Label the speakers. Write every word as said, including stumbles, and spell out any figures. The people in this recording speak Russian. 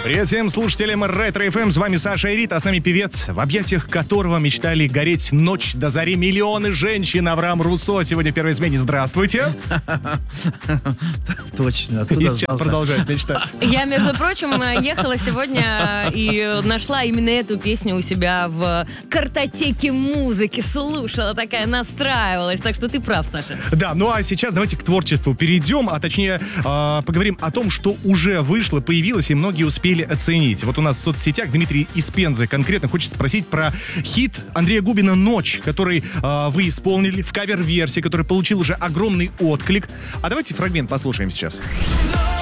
Speaker 1: Привет всем слушателям Ретро эф эм, с вами Саша и Рита, а с нами певец, в объятиях которого мечтали гореть ночь до зари миллионы женщин, Авраам Руссо. Сегодня в первой смене. Здравствуйте.
Speaker 2: Точно.
Speaker 1: И сейчас продолжает мечтать.
Speaker 3: Я, между прочим, ехала сегодня и нашла именно эту песню у себя в картотеке музыки, слушала такая, настраивалась. Так что ты прав, Саша.
Speaker 1: Да, ну а сейчас давайте к творчеству перейдем, а точнее э, поговорим о том, что уже вышло, появилось и многие успели оценить. Вот у нас в соцсетях Дмитрий из Пензы конкретно хочет спросить про хит Андрея Губина «Ночь», который э, вы исполнили в кавер-версии, который получил уже огромный отклик. А давайте фрагмент послушаем сейчас.